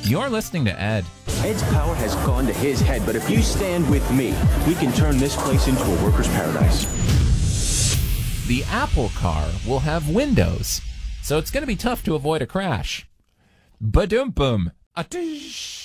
You're listening to Ed. Ed's power has gone to his head, but if you stand with me, we can turn this place into a worker's paradise. The Apple car will have windows, so it's going to be tough to avoid a crash. Ba-dum-bum. A-tish.